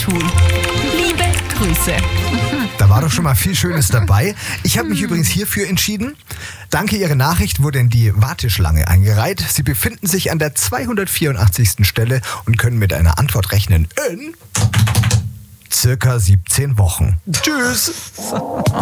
tun. Liebe Grüße. Da war doch schon mal viel Schönes dabei. Ich habe mich übrigens hierfür entschieden. Danke, Ihre Nachricht wurde in die Warteschlange eingereiht. Sie befinden sich an der 284. Stelle und können mit einer Antwort rechnen in circa 17 Wochen. Tschüss!